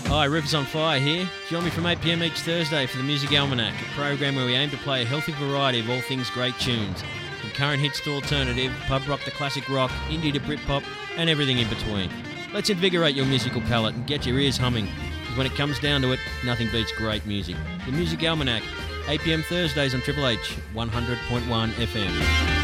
Hi, Rivers on Fire here. Join me from 8pm each Thursday for the Music Almanac, a program where we aim to play a healthy variety of all things great tunes, from current hits to alternative, pub rock to classic rock, indie to Britpop, and everything in between. Let's invigorate your musical palate and get your ears humming, because when it comes down to it, nothing beats great music. The Music Almanac, 8pm Thursdays on Triple H, 100.1 FM.